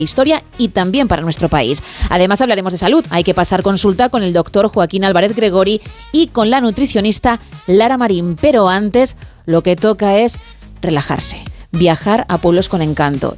historia y también para nuestro país. Además hablaremos de salud. Hay que pasar consulta con el doctor Joaquín Álvarez Gregori y con la nutricionista Lara Marín. Pero antes lo que toca es relajarse, viajar a pueblos con encanto.